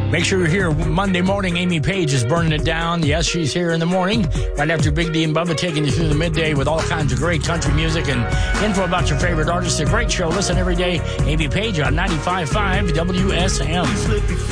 Make sure you're here Monday morning. Amy Page is burning it down. Yes, she's here in the morning, right after Big D and Bubba taking you through the midday with all kinds of great country music and info about your favorite artists. A great show. Listen every day. Amy Page on 95.5 WSM.